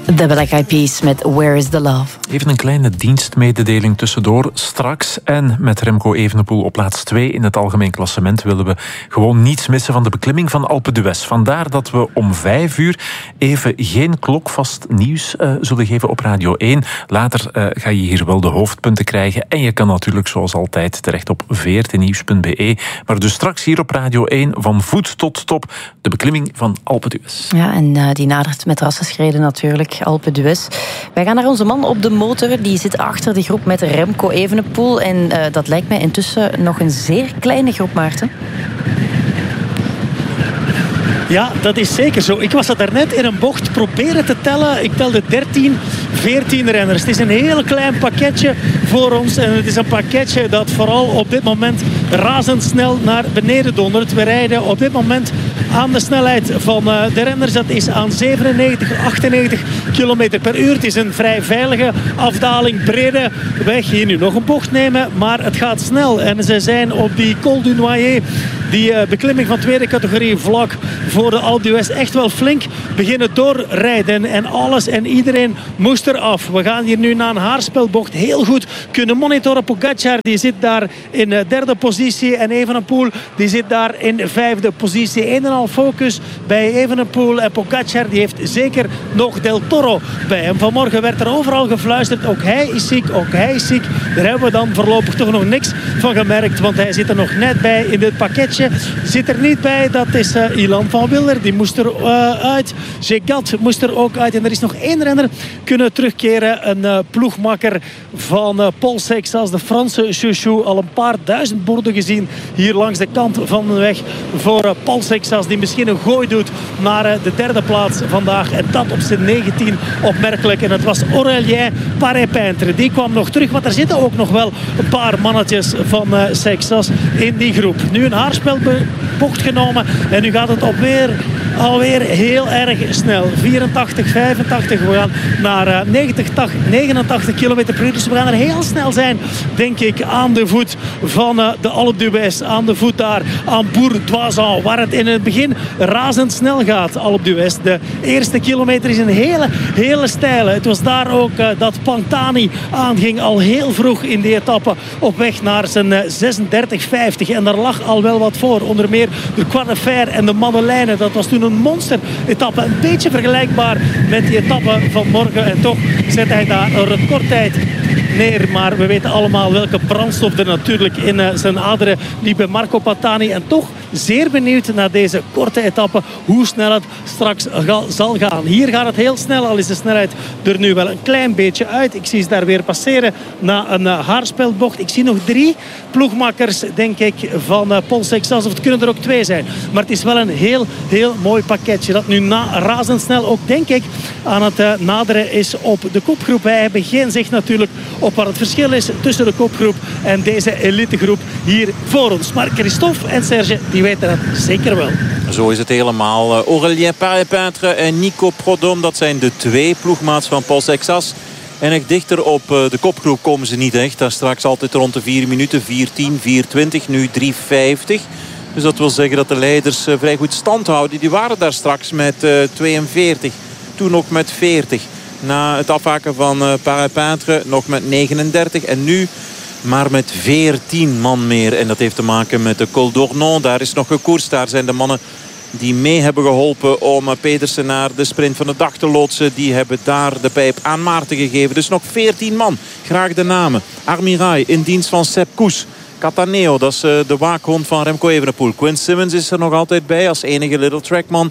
The Black Eyed Peas met Where is the Love. Even een kleine dienstmededeling tussendoor. Straks en met Remco Evenepoel op plaats 2 in het algemeen klassement willen we gewoon niets missen van de beklimming van Alpe d'Huez. Vandaar dat we om 5 uur even geen klokvast nieuws zullen geven op Radio 1. Later ga je hier wel de hoofdpunten krijgen. En je kan natuurlijk zoals altijd terecht op vrtnieuws.be. Maar dus straks hier op Radio 1 van voet tot top de beklimming van Alpe d'Huez. Ja, en die nadert met rassenschreden natuurlijk. Alpe d'Huez. Wij gaan naar onze man op de motor. Die zit achter de groep met Remco Evenepoel. En dat lijkt mij intussen nog een zeer kleine groep, Maarten. Ja, dat is zeker zo. Ik was dat daarnet in een bocht proberen te tellen. Ik telde 13, 14 renners. Het is een heel klein pakketje voor ons. En het is een pakketje dat vooral op dit moment razendsnel naar beneden dondert. We rijden op dit moment aan de snelheid van de renners. Dat is aan 97, 98 km per uur. Het is een vrij veilige afdaling, brede weg. Hier nu nog een bocht nemen, maar het gaat snel. En ze zijn op die Col du Noyer, die beklimming van tweede categorie vlak voor de Alpe d'Huez, echt wel flink beginnen doorrijden. En alles en iedereen moest eraf. We gaan hier nu naar een haarspelbocht heel goed kunnen monitoren. Pogacar die zit daar in derde positie en Evenepoel die zit daar in vijfde positie. Een en al focus bij Evenepoel en Pogacar die heeft zeker nog Del Toro bij hem. Vanmorgen werd er overal gefluisterd. Ook hij is ziek, ook hij is ziek. Daar hebben we dan voorlopig toch nog niks van gemerkt, want hij zit er nog net bij in dit pakketje. Zit er niet bij, dat is Ilan van Wilder. Die moest er uit. Jegat moest er ook uit. En er is nog één renner kunnen terugkeren. Een ploegmakker van Paul Seixas, de Franse chouchou. Al een paar duizend borden gezien hier langs de kant van de weg voor Paul Seixas. Die misschien een gooi doet naar de derde plaats vandaag. En dat op zijn 19 opmerkelijk. En het was Aurélien Paré-Peintre. Die kwam nog terug. Want er zitten ook nog wel een paar mannetjes van Seixas in die groep. Nu een haarspelbocht genomen. En nu gaat het alweer heel erg snel. 84, 85. We gaan naar 90, 89 km per uur. Dus we gaan er heel snel zijn, denk ik, aan de voet van de Alpe d'Huez. Aan de voet daar aan Bourg-d'Oisans. Waar het in het begin razendsnel gaat, Alpe d'Huez. De eerste kilometer is een hele steile. Het was daar ook dat Pantani aanging al heel vroeg in die etappe op weg naar zijn 36,50. En daar lag al wel wat voor. Onder meer de Croix de Fer en de Madeleine. Dat was toen een monster-etappe. Een beetje vergelijkbaar met die etappe van morgen. En toch zet hij daar een recordtijd neer. Maar we weten allemaal welke brandstof er natuurlijk in zijn aderen liep bij Marco Pantani. En toch zeer benieuwd naar deze korte etappe hoe snel het straks zal gaan. Hier gaat het heel snel, al is de snelheid er nu wel een klein beetje uit. Ik zie ze daar weer passeren na een haarspelbocht. Ik zie nog 3 ploegmakkers, denk ik, van Paul Seixas. Of het kunnen er ook 2 zijn. Maar het is wel een heel mooi pakketje dat nu razendsnel ook, denk ik, aan het naderen is op de kopgroep. Wij hebben geen zicht natuurlijk op wat het verschil is tussen de kopgroep en deze elitegroep hier voor ons. Maar Christophe en Serge, die weten het zeker wel. Zo is het helemaal. Aurélien Paré-Peintre en Nico Prodhomme, dat zijn de 2 ploegmaats van Paul Seixas. En echt dichter op de kopgroep komen ze niet echt. Daar straks altijd rond de 4 minuten, 4:10, 4:20, nu 3:50. Dus dat wil zeggen dat de leiders vrij goed stand houden. Die waren daar straks met 42, toen ook met 40. Na het afhaken van Paré-Peintre nog met 39 en nu maar met 14 man meer. En dat heeft te maken met de Col d'Ornon. Daar is nog gekoerst. Daar zijn de mannen die mee hebben geholpen om Pedersen naar de sprint van de dag te loodsen. Die hebben daar de pijp aan Maarten gegeven. Dus nog 14 man. Graag de namen. Armirail in dienst van Sepp Kuss. Cataneo, dat is de waakhond van Remco Evenepoel. Quinn Simmons is er nog altijd bij als enige little trackman.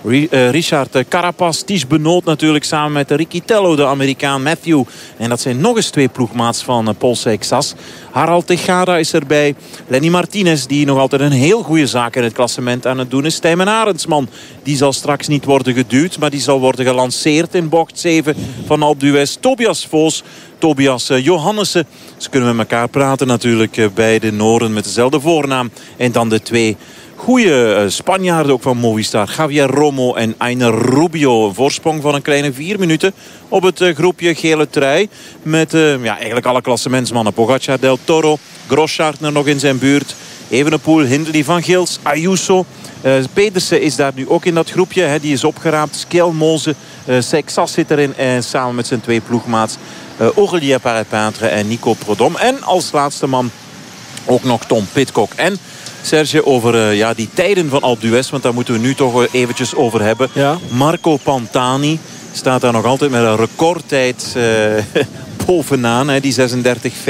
Richard Carapaz, Ties Benoot natuurlijk samen met Ricky Tello, de Amerikaan Matthew. En dat zijn nog eens 2 ploegmaats van Paul Seixas. Harald Tejada is erbij. Lenny Martinez, die nog altijd een heel goede zaak in het klassement aan het doen is. Tijmen Arendsman, die zal straks niet worden geduwd, maar die zal worden gelanceerd in bocht 7 van Alpe d'Huez. Tobias Vos, Tobias Johannessen. Ze kunnen met elkaar praten natuurlijk bij de Noren met dezelfde voornaam. En dan de 2 goede Spanjaarden ook van Movistar. Javier Romo en Einer Rubio. Een voorsprong van een kleine 4 minuten op het groepje gele trui. Met eigenlijk alle klassementsmannen. Pogacar, Del Toro, Grosschartner nog in zijn buurt. Evenepoel, Hindley, Van Gils, Ayuso, Pedersen is daar nu ook in dat groepje. Hè. Die is opgeraapt. Skelmoze, Seixas zit erin. En samen met zijn 2 ploegmaats Aurélien Paré-Peintre en Nico Prodom. En als laatste man ook nog Tom Pidcock. En Serge, over die tijden van Alpe d'Huez, want daar moeten we nu toch eventjes over hebben. Ja. Marco Pantani staat daar nog altijd met een recordtijd bovenaan. Hè, die 36,50 in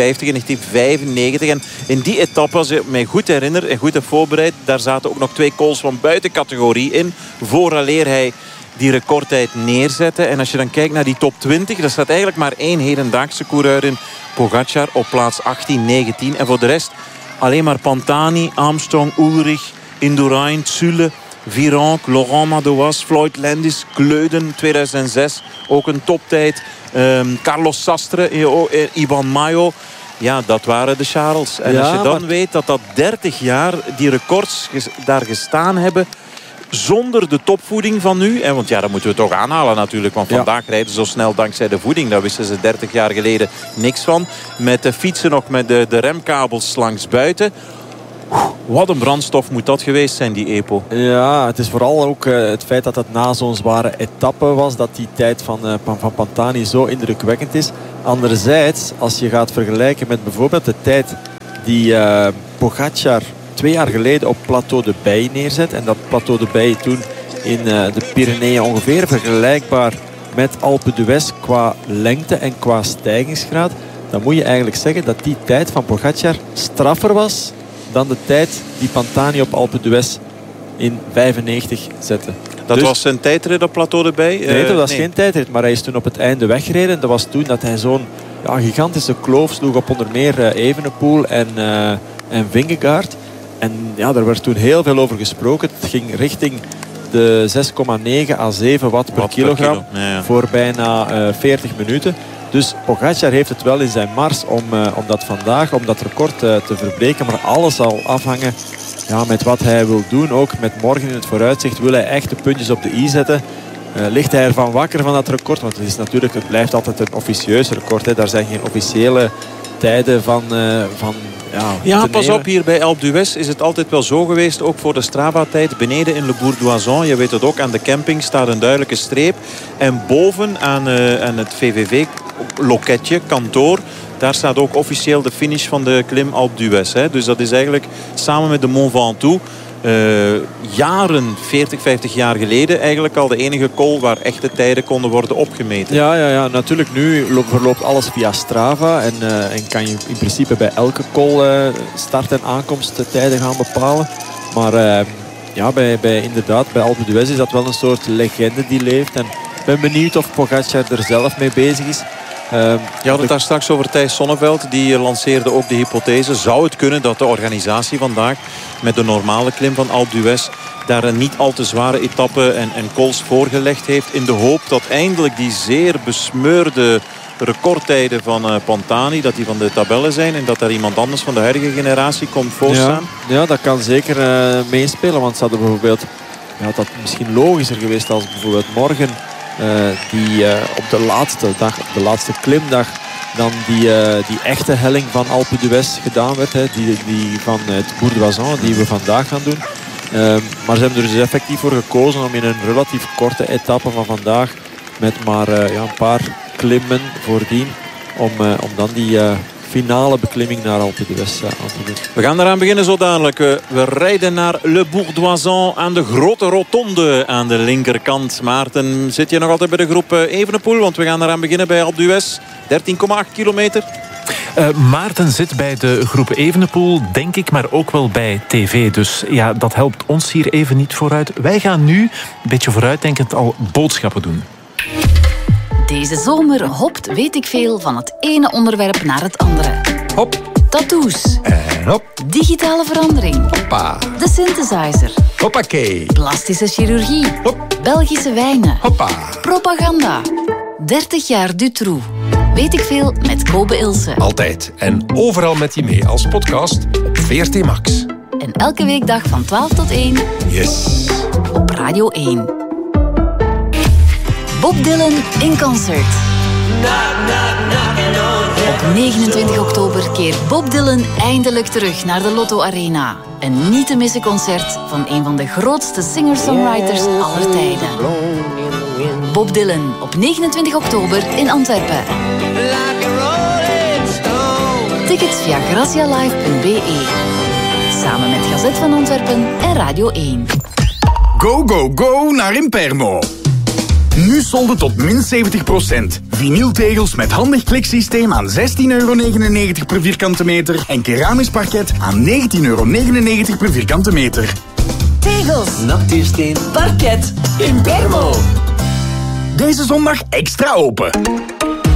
1995. En in die etappe, als ik mij goed herinner en goed heb voorbereid, daar zaten ook nog 2 calls van buiten categorie in. Vooraleer hij die recordtijd neerzette. En als je dan kijkt naar die top 20, daar staat eigenlijk maar 1 hedendaagse coureur in. Pogacar op plaats 18, 19. En voor de rest alleen maar Pantani, Armstrong, Ulrich, Indurain, Zule, Virenque, Laurent Madouas, Floyd Landis, Gleuden 2006. Ook een toptijd. Carlos Sastre, Iban Mayo. Ja, dat waren de Charles. En als je dan weet dat 30 jaar die records daar gestaan hebben zonder de topvoeding van nu. Want dat moeten we toch aanhalen natuurlijk. Want vandaag rijden ze zo snel dankzij de voeding. Daar wisten ze 30 jaar geleden niks van. Met de fietsen nog met de remkabels langs buiten. Wat een brandstof moet dat geweest zijn, die EPO. Ja, het is vooral ook het feit dat het na zo'n zware etappe was. Dat die tijd van Pantani zo indrukwekkend is. Anderzijds, als je gaat vergelijken met bijvoorbeeld de tijd die Pogacar 2 jaar geleden op Plateau de Bay neerzet. En dat Plateau de Bay toen in de Pyreneeën ongeveer vergelijkbaar met Alpe d'Huez qua lengte en qua stijgingsgraad. Dan moet je eigenlijk zeggen dat die tijd van Pogacar straffer was dan de tijd die Pantani op Alpe d'Huez in 95 zette. Dat was zijn tijdrit op Plateau de Bay? Nee, dat was geen tijdrit. Maar hij is toen op het einde weggereden. Dat was toen dat hij zo'n gigantische kloof sloeg op onder meer Evenepoel en Vingegaard. En ja, daar werd toen heel veel over gesproken. Het ging richting de 6,9 à 7 watt per kilogram. Voor bijna 40 minuten. Dus Pogacar heeft het wel in zijn mars om dat record te verbreken. Maar alles zal afhangen met wat hij wil doen. Ook met morgen in het vooruitzicht wil hij echt de puntjes op de i zetten. Ligt hij ervan wakker van dat record? Want het blijft altijd een officieus record. Hè. Daar zijn geen officiële tijden van pas op, hier bij Alpe d'Huez is het altijd wel zo geweest. Ook voor de Strava-tijd. Beneden in Le Bourg-d'Oisans, je weet het ook, aan de camping staat een duidelijke streep. En boven aan het VVV-loketje, kantoor, daar staat ook officieel de finish van de klim Alpe d'Huez. Dus dat is eigenlijk samen met de Mont Ventoux jaren, 40, 50 jaar geleden eigenlijk al de enige col waar echte tijden konden worden opgemeten. Ja, natuurlijk nu verloopt alles via Strava en kan je in principe bij elke col start- en aankomsttijden gaan bepalen. Maar inderdaad, bij Alpe d'Huez is dat wel een soort legende die leeft. En ik ben benieuwd of Pogacar er zelf mee bezig is. Je had het daar straks over Thijs Sonneveld. Die lanceerde ook de hypothese. Zou het kunnen dat de organisatie vandaag met de normale klim van Alpe d'Huez daar een niet al te zware etappe en cols voorgelegd heeft. In de hoop dat eindelijk die zeer besmeurde recordtijden van Pantani, dat die van de tabellen zijn. En dat daar iemand anders van de huidige generatie komt voorstaan. Ja, dat kan zeker meespelen. Want ze hadden bijvoorbeeld... had dat misschien logischer geweest als bijvoorbeeld morgen... op de laatste dag, op de laatste klimdag, dan die echte helling van Alpe d'Huez gedaan werd. Hè, die van het Bourg d'Oisans, die we vandaag gaan doen. Maar ze hebben er dus effectief voor gekozen om in een relatief korte etappe van vandaag, met maar een paar klimmen voordien, om dan die finale beklimming naar Alpe d'Huez aan te doen. We gaan eraan beginnen zo dadelijk. We rijden naar Le Bourg d'Oisans aan de grote rotonde aan de linkerkant. Maarten, zit je nog altijd bij de groep Evenepoel? Want we gaan eraan beginnen bij Alpe d'Huez. 13,8 kilometer. Maarten zit bij de groep Evenepoel, denk ik, maar ook wel bij TV. Dus ja, dat helpt ons hier even niet vooruit. Wij gaan nu, een beetje vooruitdenkend, al boodschappen doen. Deze zomer hopt weet ik veel van het ene onderwerp naar het andere. Hop. Tattoos. En hop. Digitale verandering. Hoppa. De synthesizer. Hoppakee. Plastische chirurgie. Hop. Belgische wijnen. Hoppa. Propaganda. 30 jaar Dutroux. Weet ik veel met Kobe Ilse. Altijd en overal met je mee als podcast op VRT Max. En elke weekdag van 12 tot 1. Yes. Op Radio 1. Bob Dylan in concert. Op 29 oktober keert Bob Dylan eindelijk terug naar de Lotto Arena. Een niet te missen concert van een van de grootste singer-songwriters aller tijden. Bob Dylan op 29 oktober in Antwerpen. Tickets via gracialive.be. Samen met Gazet van Antwerpen en Radio 1. Go, go, go naar Impermo. Nu solden tot min 70%. Vinyltegels met handig kliksysteem aan €16,99 per vierkante meter en keramisch parket aan €19,99 per vierkante meter. Tegels, natuursteen, parket, Impermo. Deze zondag extra open.